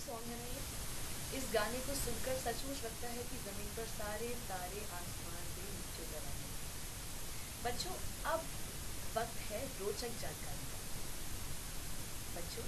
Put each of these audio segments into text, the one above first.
Song है ना ये। इस गाने को सुनकर सचमुच लगता है कि जमीन पर सारे तारे आसमान से नीचे उतर आए हैं। बच्चों, अब वक्त है रोचक जानकारी का। बच्चों,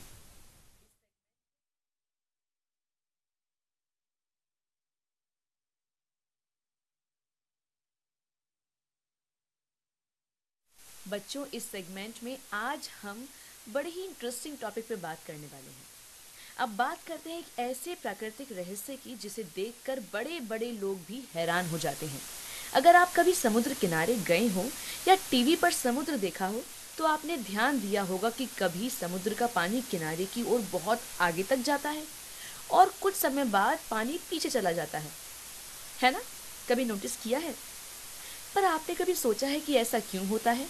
बच्चों इस सेगमेंट में आज हम बड़े ही इंटरेस्टिंग टॉपिक पे बात करने वाले हैं। अब बात करते हैं एक ऐसे प्राकृतिक रहस्य की जिसे देखकर बड़े बड़े लोग भी हैरान हो जाते हैं। अगर आप कभी समुद्र किनारे गए हो या टीवी पर समुद्र देखा हो तो आपने ध्यान दिया होगा कि कभी समुद्र का पानी किनारे की ओर बहुत आगे तक जाता है और कुछ समय बाद पानी पीछे चला जाता है ना? कभी नोटिस किया है? पर आपने कभी सोचा है कि ऐसा क्यों होता है?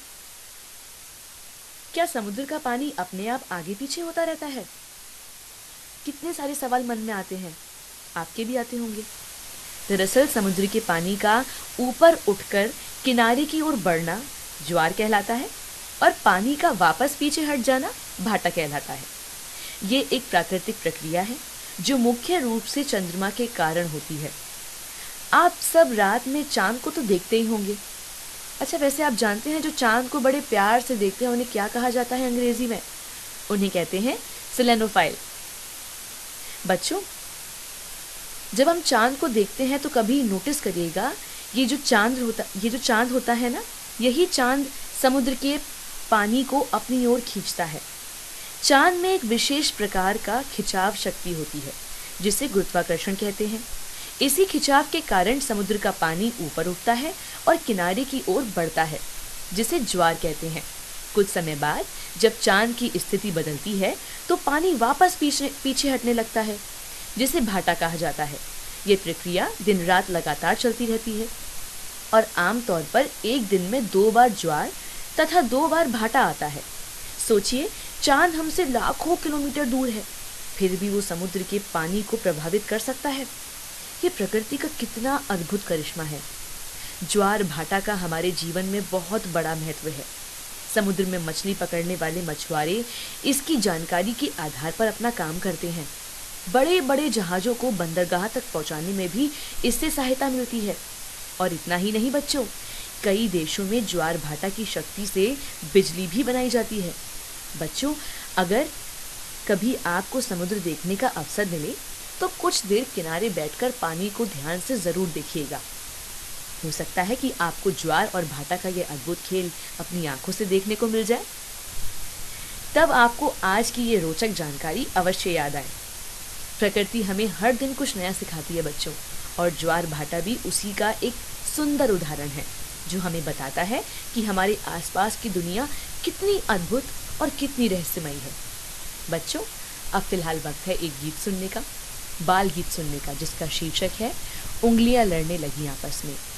क्या समुद्र का पानी अपने आप आगे पीछे होता रहता है? कितने सारे सवाल मन में आते हैं, आपके भी आते होंगे। दरअसल समुद्र के पानी का ऊपर उठकर किनारे की ओर बढ़ना ज्वार कहलाता है और पानी का वापस पीछे हट जाना भाटा कहलाता है। ये एक प्राकृतिक प्रक्रिया है जो मुख्य रूप से चंद्रमा के कारण होती है। आप सब रात में चांद को तो देखते ही होंगे। अच्छा, वैसे आप जानते हैं जो चांद को बड़े प्यार से देखते हैं उन्हें क्या कहा जाता है अंग्रेजी में? उन्हें कहते हैं सेलेनोफाइल। बच्चों, जब हम चांद को देखते हैं तो कभी नोटिस करिएगा ये जो चांद होता है ना, यही चांद समुद्र के पानी को अपनी ओर खींचता है। चांद में एक विशेष प्रकार का खिंचाव शक्ति होती है जिसे गुरुत्वाकर्षण कहते हैं। इसी खिंचाव के कारण समुद्र का पानी ऊपर उठता है और किनारे की ओर बढ़ता है जिसे ज्वार कहते हैं। कुछ समय बाद जब चांद की स्थिति बदलती है तो पानी वापस पीछे हटने लगता है जिसे भाटा कहा जाता है। ये प्रक्रिया दिन रात लगातार चलती रहती है और आमतौर पर एक दिन में 2 बार ज्वार तथा 2 बार भाटा आता है। सोचिए, चांद हमसे लाखों किलोमीटर दूर है, फिर भी वो समुद्र के पानी को प्रभावित कर सकता है। ये प्रकृति का कितना अद्भुत करिश्मा है। ज्वार भाटा का हमारे जीवन में बहुत बड़ा महत्व है। समुद्र में मछली पकड़ने वाले मछुआरे इसकी जानकारी के आधार पर अपना काम करते हैं। बड़े बड़े जहाज़ों को बंदरगाह तक पहुंचाने में भी इससे सहायता मिलती है। और इतना ही नहीं बच्चों, कई देशों में ज्वार भाटा की शक्ति से बिजली भी बनाई जाती है। बच्चों, अगर कभी आपको समुद्र देखने का अवसर मिले तो कुछ देर किनारे बैठकर पानी को ध्यान से ज़रूर देखिएगा। हो सकता है कि आपको ज्वार और भाटा का यह अद्भुत खेल अपनी आंखों से देखने को मिल जाए। तब आपको आज की ये रोचक जानकारी अवश्य याद आए। प्रकृति हमें हर दिन कुछ नया सिखाती है बच्चों, और ज्वार भाटा भी उसी का एक सुंदर उदाहरण है जो हमें बताता है कि हमारे आसपास की दुनिया कितनी अद्भुत और कितनी रहस्यमयी है। बच्चों, अब फिलहाल वक्त है एक गीत सुनने का, बाल गीत सुनने का, जिसका शीर्षक है उंगलियां लड़ने लगी आपस में।